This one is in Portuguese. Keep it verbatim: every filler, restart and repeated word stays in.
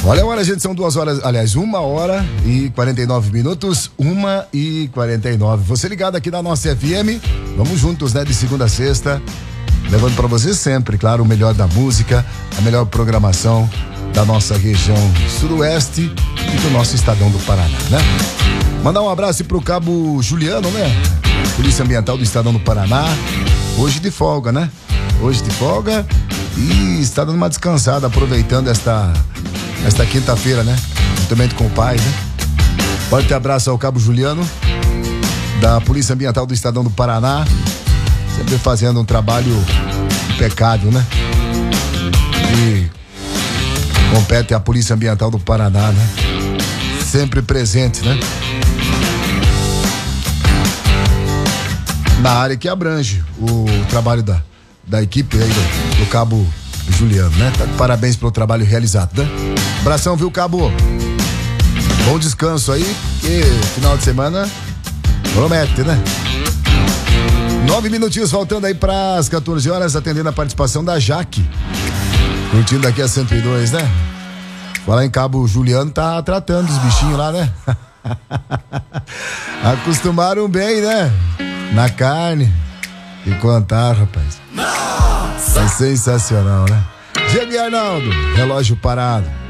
Olha a hora, gente, são duas horas, aliás, uma hora e quarenta e nove minutos, uma e quarenta e nove. Você ligado aqui na nossa F M, vamos juntos, né, de segunda a sexta, levando pra você sempre, claro, o melhor da música, a melhor programação da nossa região sudoeste e do nosso estadão do Paraná, né? Mandar um abraço pro Cabo Juliano, né? Polícia Ambiental do Estadão do Paraná, hoje de folga, né? Hoje de folga e está dando uma descansada, aproveitando esta, esta quinta-feira, né? Juntamente com o pai, né? Forte abraço ao Cabo Juliano, da Polícia Ambiental do Estadão do Paraná, sempre fazendo um trabalho impecável, né? E compete à Polícia Ambiental do Paraná, né? Sempre presente, né? Na área que abrange o trabalho da, da equipe aí do, do Cabo Juliano, né? Tá de parabéns pelo trabalho realizado, né? Abração, viu, Cabo? Bom descanso aí, que final de semana promete, né? Nove minutinhos faltando aí para as quatorze horas, atendendo a participação da Jaque. Curtindo aqui a cento e dois, né? Falar em Cabo Juliano, tá tratando os bichinhos lá, né? Acostumaram bem, né? Na carne. E contar, rapaz. Nossa! É sensacional, né? Diego e Arnaldo, relógio parado.